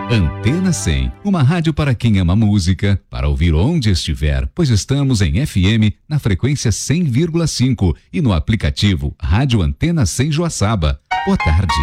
Antena 100, uma rádio para quem ama música, para ouvir onde estiver, pois estamos em FM na frequência 100,5 e no aplicativo Rádio Antena 100 Joaçaba. Boa tarde.